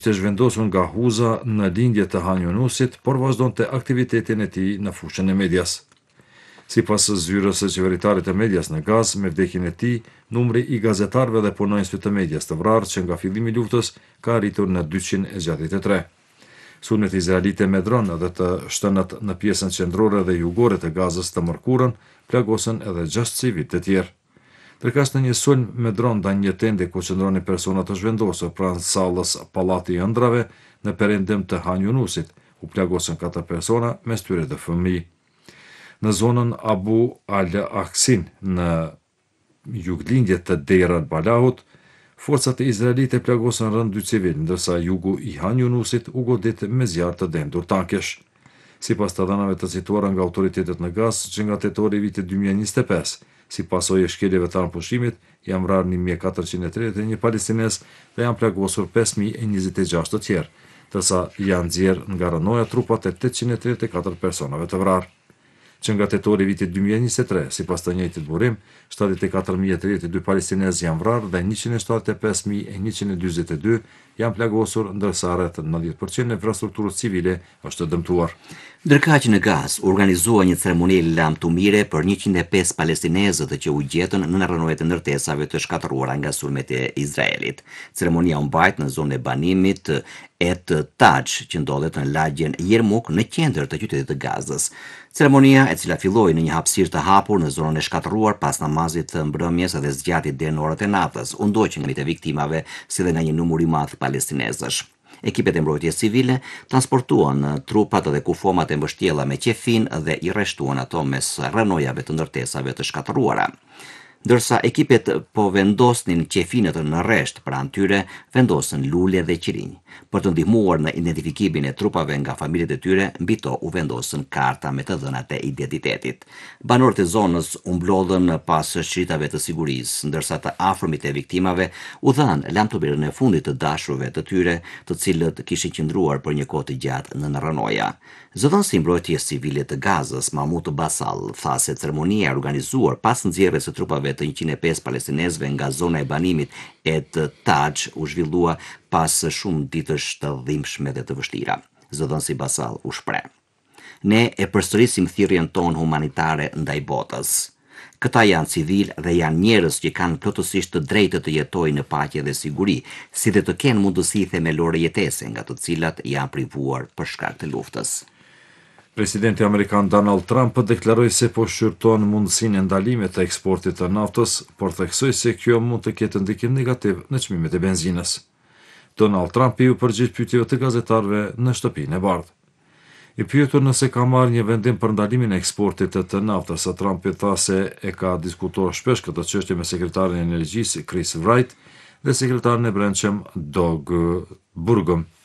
Të zhvendosur nga Huza në lindje të Han Yunusit, por vazhdonte aktivitetin e tij në fushën e medias. Sipas zyrës së qeveritarit të medias në Gaz, me vdekjen e tij, numri i gazetarëve dhe punonjësve të medias të vrarë që nga fillimi i luftës ka arritur në 263. Sulmet izraelite me dronë dhe të shtënët në pjesën qendrore dhe jugore të Gazës të mërkurën plagosën edhe 6 civil të tjerë. Ndërkas në një sulm me dronë ndaj një tende ku qëndronin persona të zhvendosur pranë sallës Pallati i Ëndrave në perëndim të Han Yunusit, u plagosën 4 persona, mes tyre dhe fëmijë. Në zonën Abu al-Aqsin në juglindje të Deir al-Balahut, forcat e izraelite plagosën rënd 2 civil, ndërsa jugu i Han Yunusit u godit me zjarr të dendur tankesh. Sipas të dhënave të cituara nga autoritetet në Gaz, që nga tetori i vitit 2025, si pasojë e shkeljeve të pushimit, janë vrarë 1431 palestinez dhe janë plagosur 5026 të tjerë, ndërsa janë nxjerrë nga rënoja trupat e 834 personave të vrarë. Që nga tetori i vitit 2023, sipas të njëjtit burim, 74.032 palestinez janë vrarë dhe 175.142 janë plagosur, ndërsa rreth 90% e infrastrukturës civile është dëmtuar. Ndërkaq në Gaz organizua një ceremoni lamtumire për 105 palestinezët që u gjetën në rrënojët e ndërtesave të shkatëruara nga sulmet e Izraelit. Ceremonia u mbajt në zonën e banimit Et Taj, që ndodhet në lagjen Jermuk në qendër të qytetit të Gazës. Ceremonia, e cila filloi në një hapësirë të hapur në zonën e shkatëruar pas namazit të mbrëmjes dhe zgjati deri në orët e natës, u ndoqën nga viktimave si dhe nga një numër i madh palestinezësh. Ekipet e mbrojtjes civile transportuan trupat dhe kufomat e mbështjella me qefin dhe i rreshtuan ato mes rrënojave të ndërtesave të shkatëruara. Ndërsa ekipet po vendosnin qefinët në rresht, pranë tyre vendosën lule dhe qirinj. Për të ndihmuar në identifikimin e trupave nga familjet e tyre, mbi to u vendosën karta me të dhënat e identitetit. Banorët e zonës u mblodhën pas shritave të sigurisë, ndërsa të afërmit e viktimave u dhanë lamtumirën e fundit të dashurve të tyre, të cilët kishin qëndruar për një kohë të gjatë në rrënoja. Zëdhënësi i mbrojtjes civile të Gazës, Mahmud Basal, tha se ceremonia e organizuar pas nxjerrjes së trupave të 105 palestinezëve nga zona e banimit Et Taj u zhvillua pas shumë ditësh të dhimbshme dhe të vështira. Zëdhënësi Basal u shpreh: "Ne e përsërisim thirrjen tonë humanitare ndaj botës. Këta janë civil dhe janë njerëz që kanë plotësisht të drejtë të jetojnë në paqe dhe siguri, si dhe të kenë mundësi themelore jetese, nga të cilat janë privuar për shkak të luftës." Presidenti Amerikan Donald Trump deklaroi se po shqyrton mundësinë e ndalimit të eksportit të naftës, por theksoi se kjo mund të ketë ndikim negativ në çmimet e benzinës. Donald Trump u përgjigj pyetjeve të gazetarëve në Shtëpinë e Bardhë. I pyetur nëse ka marrë një vendim për ndalimin e eksportit të naftës, Trumpi tha se e ka diskutuar shpesh këtë çështje me sekretarin e energjisë Chris Wright dhe sekretarin e brendshëm Doug Burgum.